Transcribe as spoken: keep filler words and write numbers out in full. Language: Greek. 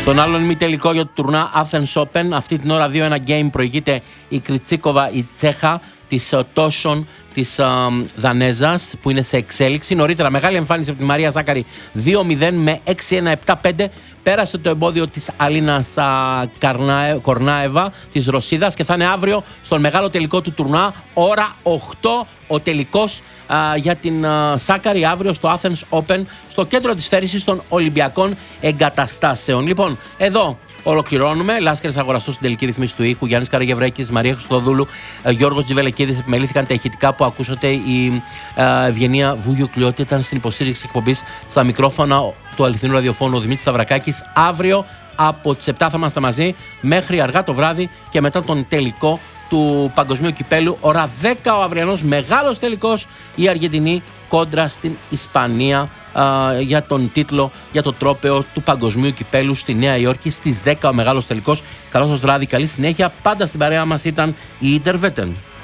Στον άλλον ημιτελικό για το τουρνά Athens Open, αυτή την ώρα δύο ένα game προηγείται η Κριτσίκοβα, η Τσέχα, της Τόσον, της uh, Δανέζας, που είναι σε εξέλιξη. Νωρίτερα μεγάλη εμφάνιση από τη Μαρία Ζάκαρη, δύο μηδέν με έξι ένα επτά πέντε. Πέρασε το εμπόδιο της Αλίνας uh, Κορνάεβα, της Ρωσίδας, και θα είναι αύριο στον μεγάλο τελικό του τουρνά, ώρα οκτώ ο τελικός uh, για την uh, Σάκαρη, αύριο στο Athens Open, στο κέντρο της φέρησης των Ολυμπιακών Εγκαταστάσεων. Λοιπόν, εδώ ολοκληρώνουμε. Λάσκαρης αγοραστός στην τελική ρυθμίση του ήχου. Γιάννης Καραγευρέκης, Μαρία Χριστοδούλου, Γιώργος Τζιβελεκίδης. Επιμελήθηκαν τα ηχητικά που ακούσατε. Η ε, Ευγενία Βουγιουκλιώτη ήταν στην υποστήριξη εκπομπής. Στα μικρόφωνα του αληθινού ραδιοφώνου ο Δημήτρης Σταυρακάκης. Αύριο από τις επτά θα είμαστε μαζί μέχρι αργά το βράδυ και μετά τον τελικό του Παγκοσμίου Κυπέλου. Ώρα δέκα ο αυριανός μεγάλος τελικός. Η Αργεντινή κόντρα στην Ισπανία uh, για τον τίτλο, για το τρόπαιο του Παγκοσμίου Κυπέλου στη Νέα Υόρκη στις δέκα ο μεγάλος τελικός. Καλό σας βράδυ, καλή συνέχεια. Πάντα στην παρέα μας ήταν η Ιντερβέτεν.